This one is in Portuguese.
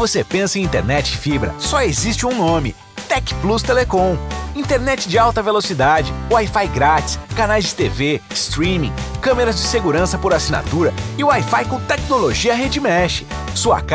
você pensa em internet fibra, só existe um nome: Tec Plus Telecom. Internet de alta velocidade, Wi-Fi grátis, canais de TV, streaming, câmeras de segurança por assinatura e Wi-Fi com tecnologia Rede Mesh. Sua